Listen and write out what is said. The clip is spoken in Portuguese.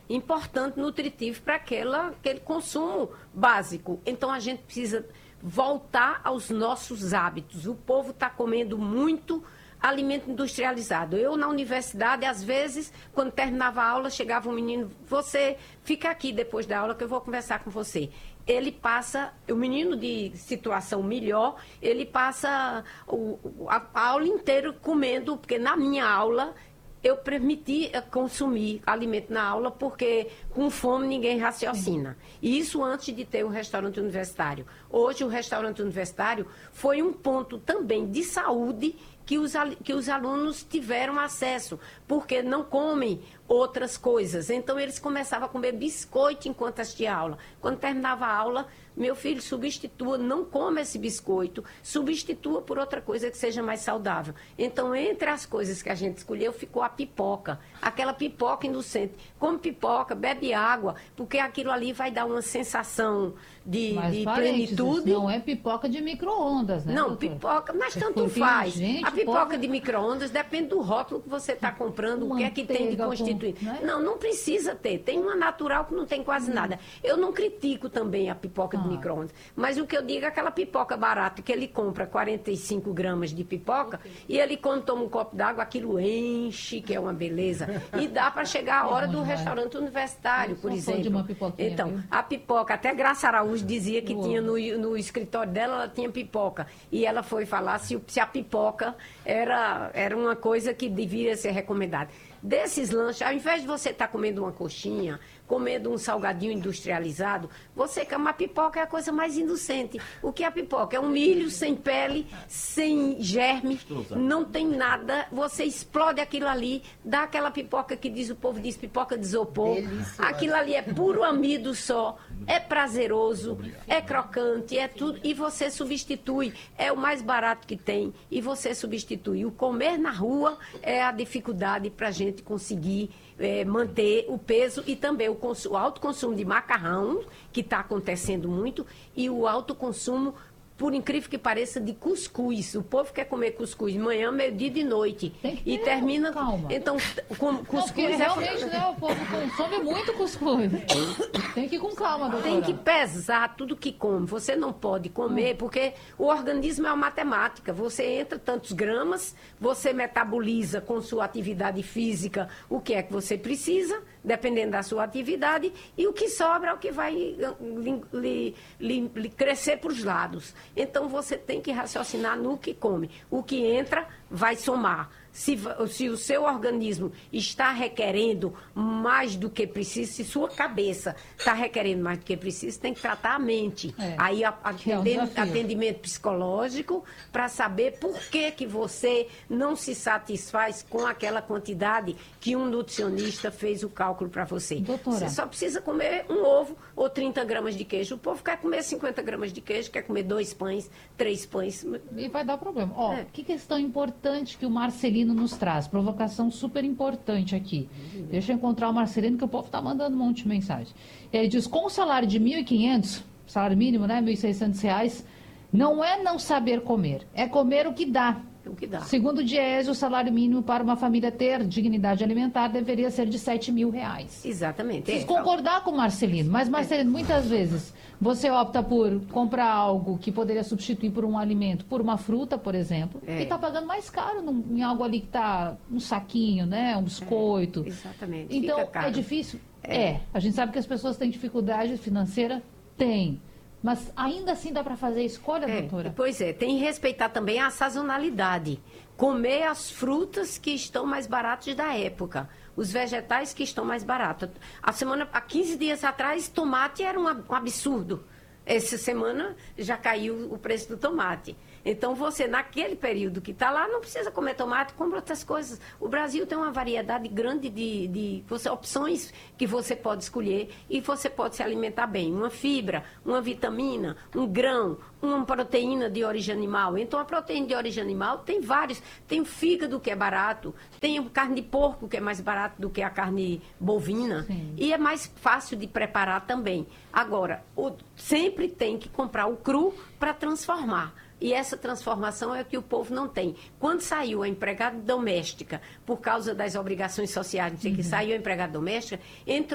importante, nutritivo para aquele consumo básico. Então, a gente precisa voltar aos nossos hábitos. O povo está comendo muito alimento industrializado. Eu, na universidade, às vezes, quando terminava a aula, chegava um menino, você fica aqui depois da aula que eu vou conversar com você. Ele passa, o menino de situação melhor, ele passa a aula inteira comendo, porque na minha aula eu permiti consumir alimento na aula, porque com fome ninguém raciocina. E isso antes de ter o restaurante universitário. Hoje o restaurante universitário foi um ponto também de saúde que os alunos tiveram acesso, porque não comem outras coisas. Então, eles começavam a comer biscoito enquanto assistia a aula. Quando terminava a aula, meu filho, substitua, não coma esse biscoito, substitua por outra coisa que seja mais saudável. Então, entre as coisas que a gente escolheu, ficou a pipoca. Aquela pipoca indulgente. Come pipoca, bebe água, porque aquilo ali vai dar uma sensação de plenitude. Não é pipoca de micro-ondas, né? Não, doutora? pipoca, mas tanto Porque, faz. gente, A pipoca de micro-ondas depende do rótulo que você está comprando, o que é que tem de constituinte. né? Não precisa ter. Tem uma natural que não tem quase nada. Eu não critico também a pipoca de micro-ondas, mas o que eu digo é aquela pipoca barata que ele compra 45 gramas de pipoca e ele, quando toma um copo d'água, aquilo enche, que é uma beleza. E dá para chegar a hora do restaurante universitário, por exemplo. De uma pipoquinha, então, viu? a pipoca, até Graça Araújo dizia que tinha no escritório dela, ela tinha pipoca. E ela foi falar se a pipoca era uma coisa que devia ser recomendada. Desses lanches, ao invés de você estar comendo uma coxinha, comendo um salgadinho industrializado, você quer uma pipoca, é a coisa mais indulgente. O que é a pipoca? É um milho sem pele, sem germe, não tem nada, você explode aquilo ali, dá aquela pipoca que o povo diz pipoca de isopor. Delicioso. Aquilo ali é puro amido só, é prazeroso, é crocante, é tudo, e você substitui, é o mais barato que tem, e você substitui. O comer na rua é a dificuldade para a gente conseguir manter o peso e também o alto consumo de macarrão, que está acontecendo muito, e o alto consumo, por incrível que pareça, de cuscuz. O povo quer comer cuscuz de manhã, meio-dia e de noite. E termina... Calma. Então, cuscuz... realmente, né, o povo consome muito cuscuz. Tem que ir com calma, doutora. Tem que pesar tudo que come. Você não pode comer, porque o organismo é uma matemática. Você entra tantos gramas, você metaboliza com sua atividade física o que é que você precisa, dependendo da sua atividade, e o que sobra é o que vai lhe crescer para os lados. Então, você tem que raciocinar no que come. O que entra vai somar. Se o seu organismo está requerendo mais do que precisa, se sua cabeça está requerendo mais do que precisa, tem que tratar a mente. Aí, atendimento psicológico, para saber por que você não se satisfaz com aquela quantidade que um nutricionista fez o cálculo para você. Doutora. Você só precisa comer um ovo ou 30 gramas de queijo. O povo quer comer 50 gramas de queijo, quer comer 2 pães, 3 pães. E vai dar problema. Que questão importante que o Marcelino nos traz. Provocação super importante aqui. Deixa eu encontrar o Marcelino, que o povo está mandando um monte de mensagem. Ele diz, com um salário de R$ 1.500, salário mínimo, né, R$ 1.600, não é não saber comer, é comer o que dá. O que dá. Segundo o Diese, o salário mínimo para uma família ter dignidade alimentar deveria ser de R$ 7.000. Exatamente. Preciso concordar com o Marcelino, mas, Marcelino, muitas vezes você opta por comprar algo que poderia substituir por um alimento, por uma fruta, por exemplo, e está pagando mais caro em algo ali que está um saquinho, né, um biscoito. Exatamente. Então, Fica caro. é difícil? A gente sabe que as pessoas têm dificuldade financeira? Tem. Mas ainda assim dá para fazer a escolha, doutora? Pois é, tem que respeitar também a sazonalidade. Comer as frutas que estão mais baratas da época. Os vegetais que estão mais baratos. Há 15 dias atrás, tomate era um absurdo. Essa semana já caiu o preço do tomate. Então, você, naquele período que está lá, não precisa comer tomate, compra outras coisas. O Brasil tem uma variedade grande de opções que você pode escolher e você pode se alimentar bem. Uma fibra, uma vitamina, um grão, uma proteína de origem animal. Então, a proteína de origem animal tem vários. Tem o fígado, que é barato, tem a carne de porco, que é mais barato do que a carne bovina. Sim. E é mais fácil de preparar também. Agora, sempre tem que comprar o cru para transformar. E essa transformação é o que o povo não tem. Quando saiu a empregada doméstica, por causa das obrigações sociais, não sei que saiu a empregada doméstica, entrou